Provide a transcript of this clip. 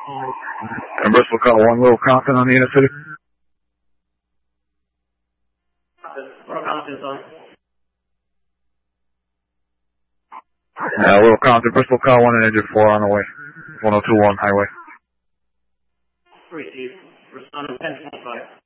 And Bristol call 1, Little Compton on the inner city. Little Compton's on. Little Compton, Bristol call 1 and engine 4 on the way. 1021 highway. Received. Responding 1025.